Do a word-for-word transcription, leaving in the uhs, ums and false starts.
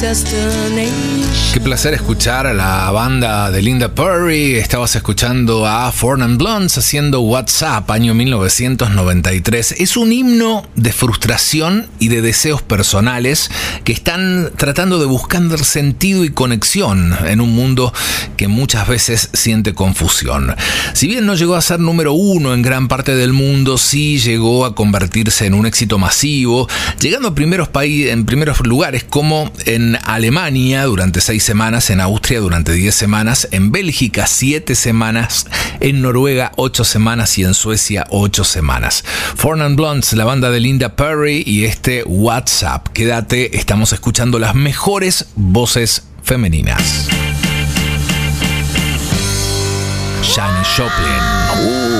Qué placer escuchar a la banda de Linda Perry. Estabas escuchando a Four Non Blondes haciendo WhatsApp, año mil novecientos noventa y tres. Es un himno de frustración y de deseos personales que están tratando de buscar sentido y conexión en un mundo que muchas veces siente confusión. Si bien no llegó a ser número uno en gran parte del mundo, sí llegó a convertirse en un éxito masivo, llegando a primeros países, en primeros lugares como en Alemania durante seis semanas, en Austria durante diez semanas, en Bélgica siete semanas, en Noruega ocho semanas y en Suecia ocho semanas. Four Non Blondes, la banda de Linda Perry y este WhatsApp. Quédate, estamos escuchando las mejores voces femeninas. Janis Joplin. Uh.